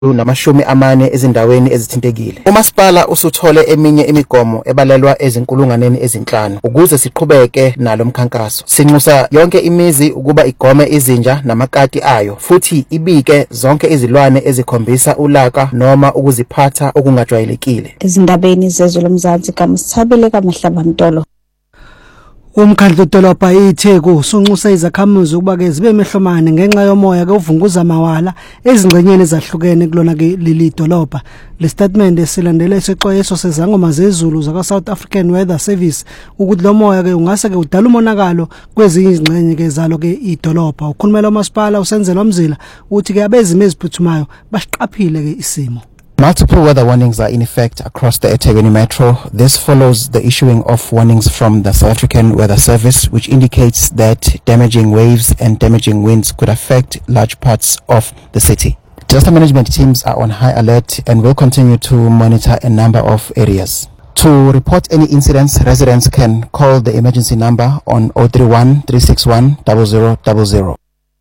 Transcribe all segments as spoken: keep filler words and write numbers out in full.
namashumi amane ezindaweni ezithintekile. Umasipala usuthole eminye imigomo ebalelwa ezinkulunganeni ezinhlanu ukuze siqhubeke nalo mkhankaso. Sinxusa yonke imizi ukuba igome izinja namakati ayo futhi ibike zonke izilwane ezikhombisa ulaka noma ukuziphatha okungajwayelekile. Ezindabeni zezwe lomzansi kaMsithabile kaMahlaba Mtolo. Umkhandlu dolobha iTheku usunxusa izakhamuzi ukuba ke zibe mehlomane ngenxa yomoya ke uvunguza mawala ezingcenyeni ezahlukene kulona ke leli dolobha. Le statement esilandele isixwayiso sezangoma zezulu zaka South African Weather Service ukuthi lo moya ke ungase ke udala umonakalo kwezinye izingcenye ke zalo ke idolobha. Ukhulumela uMasipala uSenzela Mzila uthi ke abezimo eziphuthumayo basiqaphile ke isimo. Multiple weather warnings are in effect across the eThekwini Metro. This follows the issuing of warnings from the South African Weather Service, which indicates that damaging waves and damaging winds could affect large parts of the city. Disaster management teams are on high alert and will continue to monitor a number of areas. To report any incidents, residents can call the emergency number on zero three one, three six one, zero zero zero zero.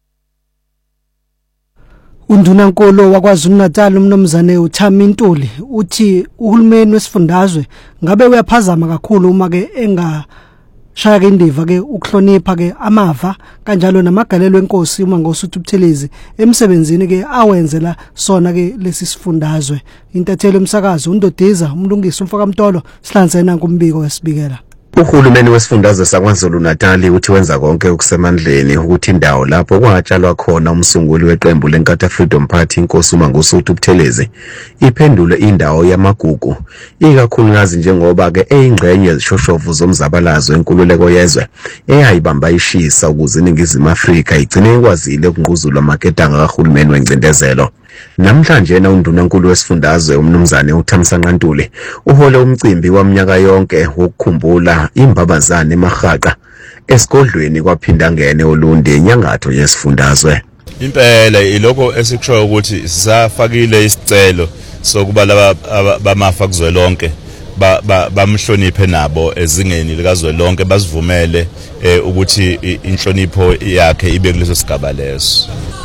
Undunankulu waKwaZulu Natal umnomzane uThami Ntuli uthi uhulumeni wesifundazwe ngabe uyaphazama kakhulu uma ke engashaya ke indiva ke ukuhlonipha ke amava kanjalo namagalelo enkosi uma ngosuthu Buthelezi emsebenzini ke awenzela sona ke lesi sifundazwe. Intathelo emsakazo uNdodiza umlungisi umfaka Mtolo sihlanzena kumbiko wesibikela. Uhulumeni wesifundazwe saKwaZulu Natal uthi wenza konke okusemandleni ukuthi indawo lapho kwatshalwa khona umsunguli weqembu leNkatha Freedom Party inkosi uMangosuthu Buthelezi iphendule indawo yamagugu ikakhulukazi njengoba ke eyingxenye yezishoshovu zomzabalazo enkululeko yezwe eyayibamba ishisa ukuze iNingizimu Afrika igcine ikwazile ukungquzula amaketanga kahulumeni wencindezelo. Namhlanje na undunankulu wesifundazwe umnumzane uThamsanqa Ntuli uhole umcimbi waminyaka yonke wokukhumbula imbabazane emahaqa esigodlweni kwaphinda ngene olundi enyakatho yesifundazwe. Impela iloko esikushoyo ukuthi sisafakile isicelo sokuba laba bamafa kuzwelonke bamhloniphe nabo ezingeni likazwelonke basivumele ukuthi inhlonipho yakhe ibe kuleso sigaba leso.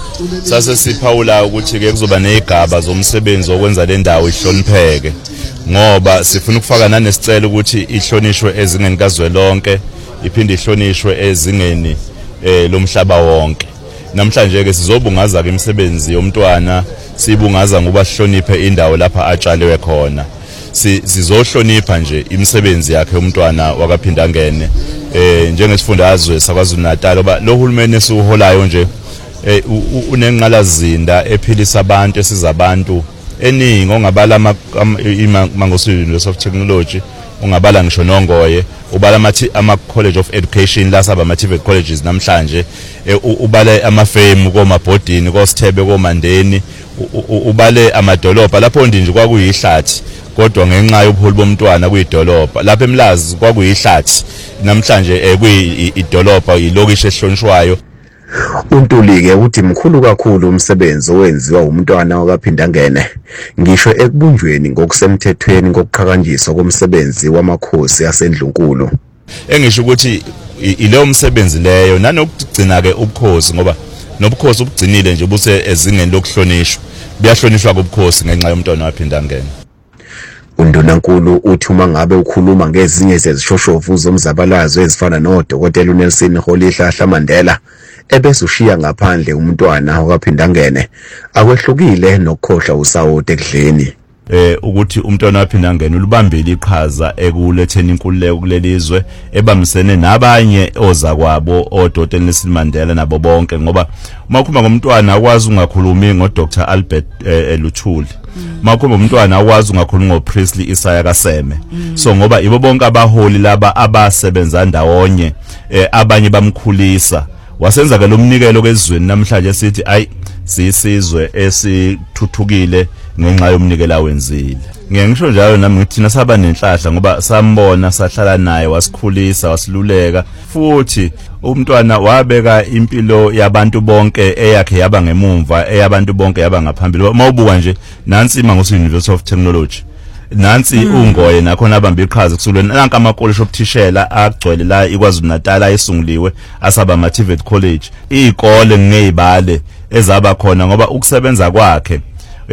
Sase siphawula ukuthi ke kuzoba nezigaba zomsebenzi okwenza le ndawo ihlonipheke ngoba sifuna ukufaka nanesicelo ukuthi ihlonishwe ezingeni kazwelonke iphinde ihlonishwe ezingeni lomhlaba wonke. Namhlanje ke sizobungaza ke imisebenzi yomntwana sibungaza ngoba sihloniphe indawo lapha atshaliwe khona. Sizohlonipha nje imisebenzi yakhe umntwana wakaphinda ngene eh njengesifundazwe saKwaZulu Natal oba lo hulumeni esiuholayo nje eh unenqalazinda ephilisa abantu esizabantu eningi ongabala Mangosuthu University of Technology ungabala ngisho noNgoye ubala amathi ama College of Education la saba ama TVET colleges namhlanje ubale amafemu komabhodini koSithebe komandeni ubale amadolobha lapho ndinje kwakuyihlathi kodwa ngenxa yobuholi bomntwana kuyidolobha lapha eMlazi kwakuyihlathi namhlanje ekuyidolobha ilokishi ehlonishwayo. Untuli ke uthi mkhulu kakhulu umsebenzi owenziwa umntwana wakaphinda ngene ngisho ekubunjweni ngokusemthethweni ngokuqhakanjiswa komsebenzi wamakhosi asendlunkulu. Engisho ukuthi ile umsebenzi leyo nanokugcina ke ubukhosi ngoba nobukhosi ubugcinile nje buse ezingeni lokuhlonishwa buyahlonishwa kubukhosi ngenxa yomntwana waphinda ngene. Undunankulu uthi uma ngabe ukhuluma ngezinye zezishoshovu zomzabalazo ezifana noDokotela uNelson Rolihlahla Mandela ebese ushiya ngaphandle umntwana wakaphinda ngene akwehlukile nokukhohla usawoti ekudleni. Eh ukuthi umntwana waphinda ngene ulubambile iqhaza ekuletheni inkululeko kulelizwe ebamisene nabanye oza kwabo oDokotela Nelson Mandela nabo bonke ngoba uma ukhuluma ngomntwana akwazi ungakhulumi ngoDr Albert Luthuli makuba umntwana akwazi ungakhuluma ngoPriestley Isaya Kaseme so ngoba ibo bonke abaholi laba abasebenza ndawonye abanye bamkhulisa wasenza ke lomnikelo kezweni namhlanje sithi ay sisizwe esithuthukile ngenxa yomnikelo wenzile. Ngisho njalo nami ngithi thina saba nenhlahla ngoba sambona sahlala naye wasikhulisa wasiluleka futhi umntwana wabeka impilo yabantu bonke eyakhe yaba ngemumva eyabantu bonke yaba ngaphambili. Mawubuka nje nansi Mangosuthu University of Technology nansi uNgoye nakhona abamba iqhaza kusulweni nanka amakolleji obuthishela agcwele la iKwaZulu Natal ayisunguliwe asaba ama TVET college izikole ngezibale ezaba khona ngoba ukusebenza kwakhe